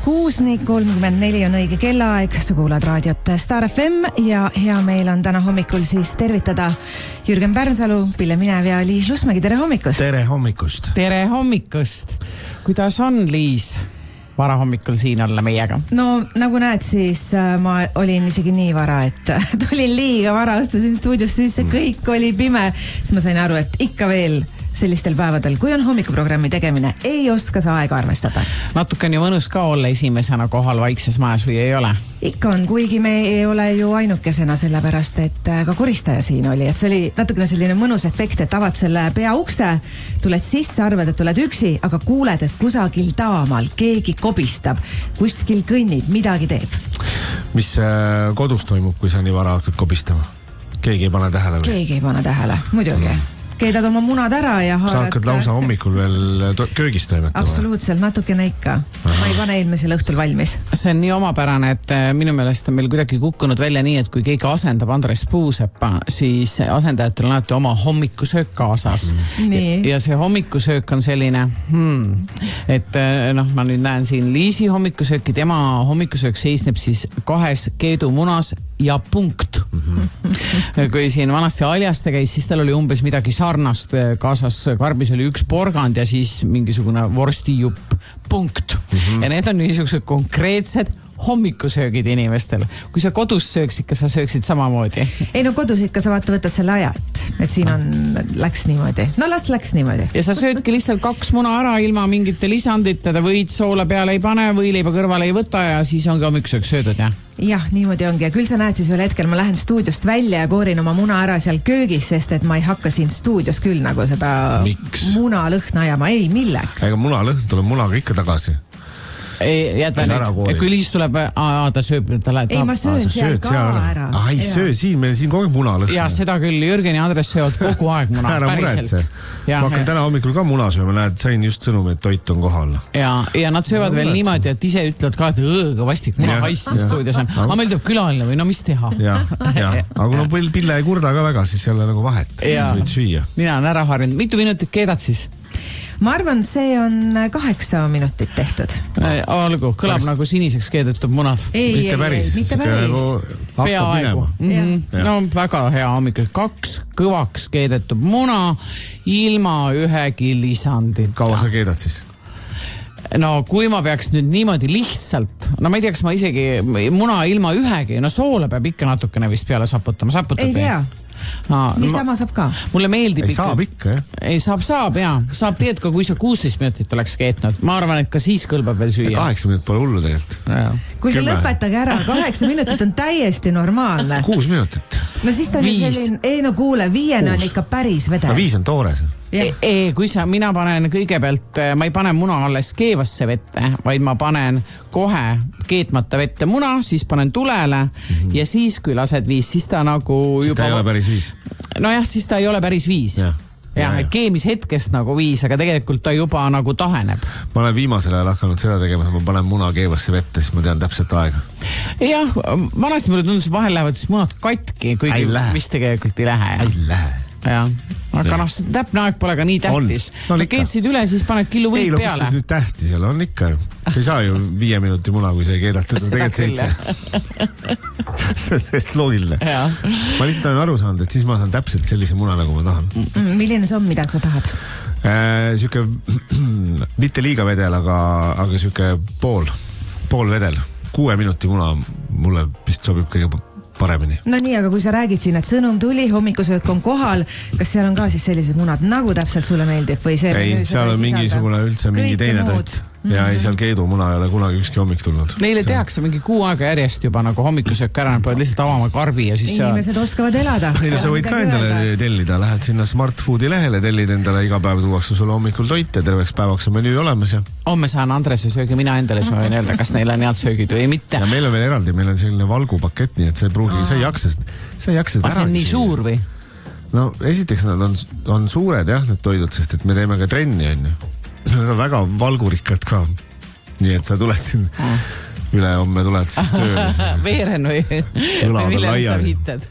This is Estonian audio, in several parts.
6:34 on õige kellaaeg, sa kuulad raadiot Star FM ja hea meel on täna hommikul siis tervitada Jürgen Pärnsalu, Pille Minev ja Liis Lusmägi. Tere hommikust! Tere hommikust! Tere hommikust! Kuidas on, Liis, varahommikul siin olla meiega? No nagu näed, siis ma olin isegi nii vara, et tulin liiga vara, astusin stuudiosse, siis see kõik oli pime. Siis ma sain aru, et ikka veel sellistel päevadel, kui on hommikuprogrammi tegemine, ei oska sa aega arvestada. Natuke on ju mõnus ka olla esimesena kohal vaikses majas või ei ole? Ikka on, kuigi me ei ole ju ainukesena sellepärast, et ka koristaja siin oli. Et see oli natukene selline mõnus efekt, et avad selle pea ukse, tuled sisse, arvad, et oled üksi, aga kuuled, et kusagil taamal keegi kobistab, kuskil kõnnib, midagi teeb. Mis kodus toimub, kui sa nii vara hakkad kobistama? Keegi ei pane tähele või? Keegi ei pane tähele, muidugi. Keedad oma munad ära ja haarad... Sa hakkad lausa hommikul veel köögis toimetama? Absoluutselt, natukene ikka. Ma ei pane eelmisel õhtul valmis. See on nii omapärane, et minu meelest on meil kuidagi kukkunud välja nii, et kui keegi asendab Andres Puusepa, siis asendajatel on alati oma hommikusöök kaasas. Ja see hommikusöök on selline, et ma nüüd näen siin Liisi hommikusööki, tema hommikusöök seisneb siis 2 keedumunas ja punkt. Kui siin vanasti Aljaste käis, siis tal oli umbes midagi sarnast kaasas. Karbis oli 1 porgand ja siis mingisugune vorstijupp, punkt. Ja need on niisugused konkreetsed hommikusöögid inimestel. Kui sa kodus sööksid, kas sa sööksid samamoodi? Ei no kodus ikka sa võtad selle aja, et siin on, läks niimoodi. No läks niimoodi. Ja sa söödki lihtsalt 2 muna ära ilma mingite lisandite, võid soola peale ei pane, võileiba kõrvale ei võta ja siis ongi hommikusöök söödud, jah? Jah, niimoodi ongi. Ja küll sa näed siis veel hetkel, ma lähen stuudiost välja ja koorin oma muna ära seal köögis, sest et ma ei hakka siin stuudios küll nagu seda muna lõhna ajama. Ei, milleks? Ega muna lõhn tuleb munaga ikka tagasi. Ei, jätme nüüd. Kui Liis tuleb, ta sööb, ta läheb. Ei, ma söön seal ka ära. Ei söö siin, meil siin kogu aeg muna lõhn. Ja seda küll, Jürgen ja Andres söövad kogu aeg muna. Ära muretse. Ma hakkan täna hommikul ka muna sööma, näed, sain just sõnum, et toit on kohal. Ja nad söövad veel niimoodi, et ise ütlevad ka, et õõga vastik muna haissin stuudios on. Aga meil tuleb külaline või no mis teha? Aga kui no Pille ei kurda ka väga, siis ei ole nagu vahet. Siis võid süüa. Mina on ära harjunud. Mitu minutit keedad siis? Ma arvan, see on 8 minutit tehtud. Olgu, kõlab nagu siniseks keedetud munad. Mitte päris. Peaaegu. No väga hea hommikul. 2 kõvaks keedetud muna ilma ühegi lisandita. Kaua sa keedad siis? No kui ma peaks nüüd niimoodi lihtsalt, no ma ei tea, kas ma isegi muna ilma ühegi, no soole peab ikka natukene vist peale saputama. Ei pea. Niisama saab ka. Mulle meeldib ikka. Saab ikka, jah? Ei, saab, jaa. Saab teed ka, kui sa 16 minutit oleks keetnud. Ma arvan, et ka siis kõlbab veel süüa. 8 minutit pole hullu tegelikult. Kuulge, lõpetage ära. 8 minutit on täiesti normaalne. 6 minutit. No siis ta on selline, ei no kuule, 5 on ikka päris vede. No 5 on toores. Kui mina panen kõigepealt, ma ei pane muna alles keevasse vette, vaid ma panen kohe keetmata vette muna, siis panen tulele ja siis kui lased 5, siis ta nagu siis ta ei ole päris 5. Nojah, siis ta ei ole päris 5. Jah, keemis hetkest nagu 5, aga tegelikult ta juba nagu taheneb. Ma olen viimasel ajal hakanud seda tegema, ma panen muna keevasse vette, siis ma tean täpselt aega. Jah, vanasti mulle tundus, vahel lähevad siis munad katki, kuigi vist tegelikult ei lähe. Ei lähe. Ja. Aga täpne aeg pole ka nii tähtis. Keetsid üle, siis paned killu võid peale. Ei, kus nüüd tähtis seal on ikka. Sa ei saa ju 5 minuti muna, kui sa ei keedata. Seda küll. See on täiesti loogiline. Ma lihtsalt olen aru saanud, et siis ma saan täpselt sellise muna, nagu ma tahan. Milline see on, mida sa tahad? Siuke, mitte liiga vedel, aga siuke pool vedel. 6 minuti muna mulle vist sobib kõige paremini. No nii, aga kui sa räägid siin, et sõnum tuli, hommikusöök on kohal, kas seal on ka siis sellised munad, nagu täpselt sulle meeldib või see? Ei, seal on mingisugune üldse mingi teine toit. Ja ei seal keedumuna ei ole kunagi ükski hommik tulnud. Neile tehakse mingi 6 aega järjest juba nagu hommikussöök ära, nad peavad lihtsalt avama karbi ja siis... Inimesed oskavad elada. Neile sa võid ka endale tellida, lähed sinna Smart Foodi lehele, tellid endale iga päev tuuakse sulle hommikul toit ja terveks päevaks on menüü olemas ja... Homme saan Andrese söögi mina endale, siis ma võin öelda, kas neil on head söögid või mitte. Ja meil on veel eraldi, meil on selline valgupakett, nii et sa ei jaksa ära... See on nii suur või? No esiteks nad on suured jah, need toidud, sest et me teeme ka trenni on ju. Nad on väga valgurikkad ka. Nii et sa tuled siin üle homme tuled siis tööle. Veeren või millele sa viitad?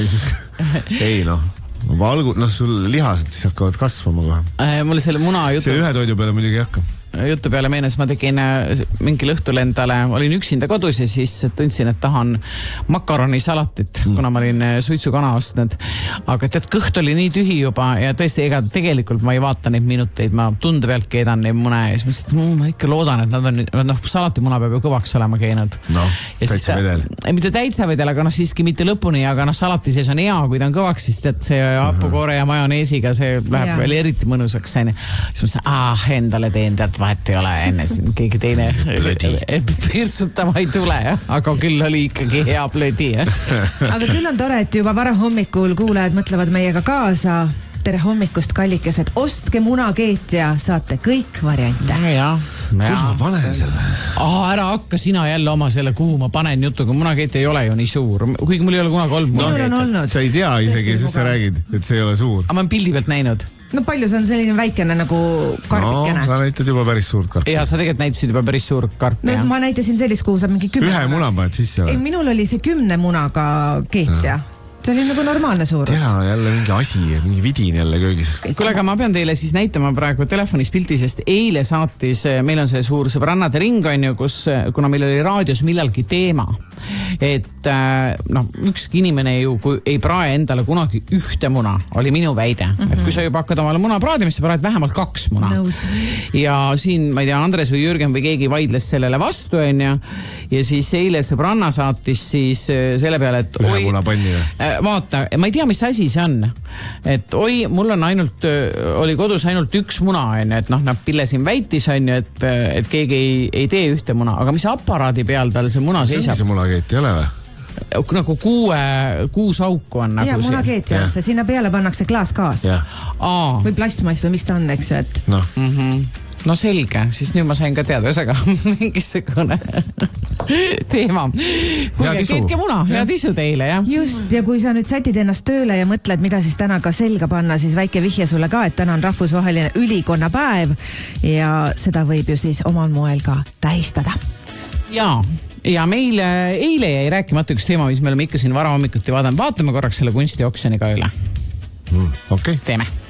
Ei noh, sul lihased siis hakkavad kasvama kohe. Mulle selle muna jutu... See ühe toidu peale muidugi ei hakka. jutu peale meenes, ma tegin mingil õhtul endale, olin üksinda kodus ja siis tundsin, et tahan makaronisalatit, kuna ma olin suitsukana ostnud. Aga tead, kõht oli nii tühi juba ja tõesti, ega tegelikult ma ei vaata neid minuteid, ma tunde pealt keedan neid mune ja siis mõtlesin, et ma ikka loodan, et nad on, salatimuna peab ju kõvaks olema käinud. No, täitsa vedel. Mitte täitsa vedel, aga siiski mitte lõpuni, aga salati sees on hea, kui ta on kõvaks, siis tead see hapukoore ja majoneesiga, see läheb veel eriti mõnusaks. Siis ma endale teen, tead, vahet ei ole enne siin keegi teine pirsutama ei tule, aga küll oli ikkagi hea plödi. Aga küll on tore, et juba varahommikul kuulajad mõtlevad meiega kaasa. Tere hommikust, kallikesed, ostke munakeet ja saate kõik variante. Kus ma panen selle? Ära hakka sina jälle oma selle, kuhu ma panen jutuga. Munakeet ei ole ju nii suur. Kuigi mul ei ole kunagi olnud munakeet. Sa ei tea isegi, sest sa räägid, et see ei ole suur. Aga ma olen pildi pealt näinud. No palju see on selline väikene nagu karbikene? No, sa näitad juba päris suurt karpi. Ja sa tegelikult näitasid juba päris suur karpi. No, ma näitasin sellist, kuhu saab mingi 10. Ühe muna paned sisse või? Ei, minul oli see 10 munaga keet ja. See oli nagu normaalne suurus. Tea, jälle mingi asi, mingi vidin jälle köögis. Kuule, aga ma pean teile siis näitama praegu telefonis pildi, sest eile saatis, meil on see suur sõbrannade ring, on ju, kus, kuna meil oli raadios millalgi teema, et ükski inimene ju kui ei prae endale kunagi ühte muna, oli minu väide. Et kui sa juba hakkad omale muna praadimist, sa praed vähemalt 2 muna. Ja siin, ma ei tea, Andres või Jürgen või keegi vaidles sellele vastu, on ju, ja siis eile sõbranna saatis siis selle peale, et ühe muna panni või? Vaata, ma ei tea, mis asi see on. Et mul on oli kodus ainult 1 muna, et nad pillesin väitis, on ju, et keegi ei tee ühte muna, aga mis aparaadi peal tal see muna seisab? See munakeet ei ole või? Nagu 6 auku on nagu ja, munakeet ja see, sinna peale pannakse klaaskaas. Või plastmass või mis ta on, eks ju, et... No selge, siis nüüd ma sain ka teada, ühesõnaga mingisugune teema. Keetke muna, head isu teile, jah. Just, ja kui sa nüüd sätid ennast tööle ja mõtled, mida siis täna ka selga panna, siis väike vihje sulle ka, et täna on rahvusvaheline ülikonnapäev ja seda võib ju siis omal moel ka tähistada. Ja meil eile jäi rääkimata üks teema, mis me oleme ikka siin varahommikuti vaadanud. Vaatame korraks selle kunstioksjoni ka üle. Okay. Teeme.